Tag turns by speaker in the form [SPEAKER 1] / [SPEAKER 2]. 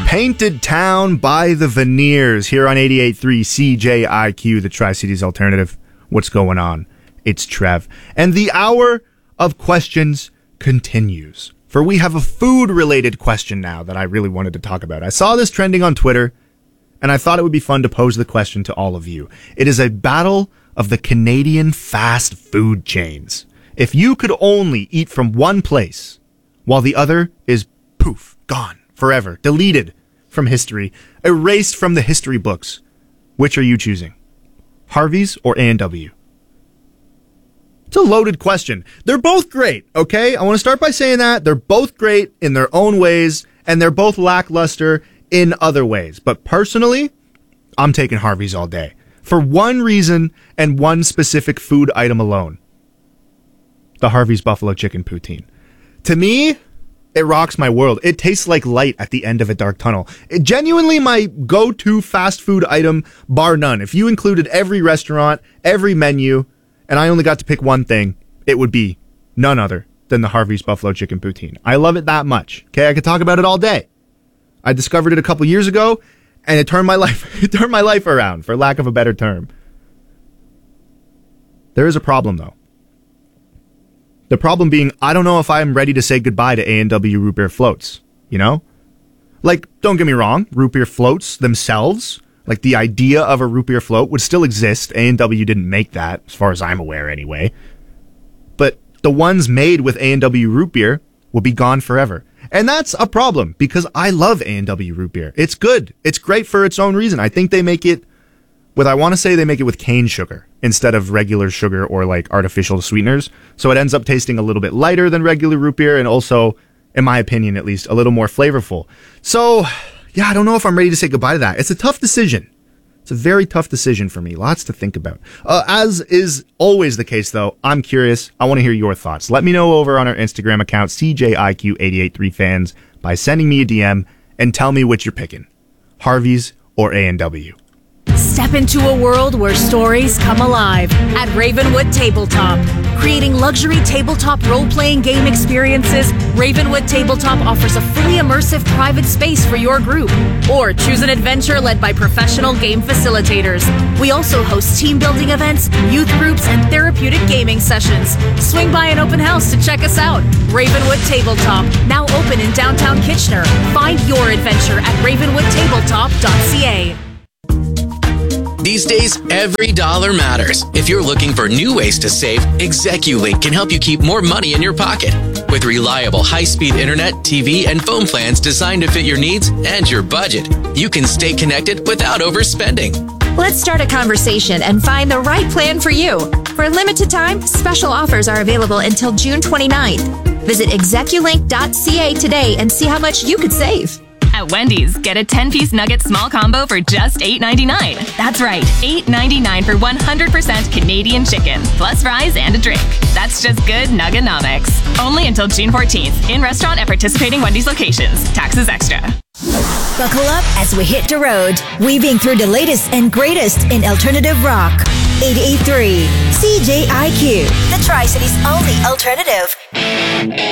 [SPEAKER 1] Painted Town by the Veneers here on 88.3 CJIQ, the Tri-Cities Alternative. What's going on? It's Trev. And the hour of questions continues. For we have a food-related question now that I really wanted to talk about. I saw this trending on Twitter, and I thought it would be fun to pose the question to all of you. It is a battle of the Canadian fast food chains. If you could only eat from one place, while the other is poof, gone, forever, deleted from history, erased from the history books, which are you choosing? Harvey's or A&W? It's a loaded question. They're both great, okay? I want to start by saying that. They're both great in their own ways, and they're both lackluster in other ways. But personally, I'm taking Harvey's all day. For one reason and one specific food item alone. The Harvey's Buffalo Chicken Poutine. To me, it rocks my world. It tastes like light at the end of a dark tunnel. It genuinely my go-to fast food item, bar none. If you included every restaurant, every menu, and I only got to pick one thing, it would be none other than the Harvey's Buffalo Chicken Poutine. I love it that much. Okay, I could talk about it all day. I discovered it a couple years ago, and it turned my life around, for lack of a better term. There is a problem, though. The problem being, I don't know if I'm ready to say goodbye to A&W root beer floats, you know? Like, don't get me wrong, root beer floats themselves, like the idea of a root beer float would still exist. A&W didn't make that, as far as I'm aware anyway. But the ones made with A&W root beer will be gone forever. And that's a problem, because I love A&W root beer. It's good. It's great for its own reason. I think they make it they make it with cane sugar instead of regular sugar or like artificial sweeteners. So it ends up tasting a little bit lighter than regular root beer, and also, in my opinion at least, a little more flavorful. So, yeah, I don't know if I'm ready to say goodbye to that. It's a tough decision. It's a very tough decision for me. Lots to think about. As is always the case, though, I'm curious. I want to hear your thoughts. Let me know over on our Instagram account, CJIQ883fans, by sending me a DM and tell me which you're picking. Harvey's or A&W.
[SPEAKER 2] Step into a world where stories come alive at Ravenwood Tabletop. Creating luxury tabletop role-playing game experiences, Ravenwood Tabletop offers a fully immersive private space for your group. Or choose an adventure led by professional game facilitators. We also host team-building events, youth groups, and therapeutic gaming sessions. Swing by an open house to check us out. Ravenwood Tabletop, now open in downtown Kitchener. Find your adventure at ravenwoodtabletop.ca.
[SPEAKER 3] These days, every dollar matters. If you're looking for new ways to save, ExecuLink can help you keep more money in your pocket. With reliable high-speed internet, TV, and phone plans designed to fit your needs and your budget, you can stay connected without overspending.
[SPEAKER 4] Let's start a conversation and find the right plan for you. For a limited time, special offers are available until June 29th. Visit execulink.ca today and see how much you could save.
[SPEAKER 5] At Wendy's, get a 10-piece nugget small combo for just $8.99. That's right, $8.99 for 100% Canadian chicken, plus fries and a drink. That's just good Nuggenomics. Only until June 14th, in restaurant at participating Wendy's locations. Taxes extra.
[SPEAKER 6] Buckle up as we hit the road, weaving through the latest and greatest in alternative rock. 88.3 CJIQ, the Tri-Cities' only alternative.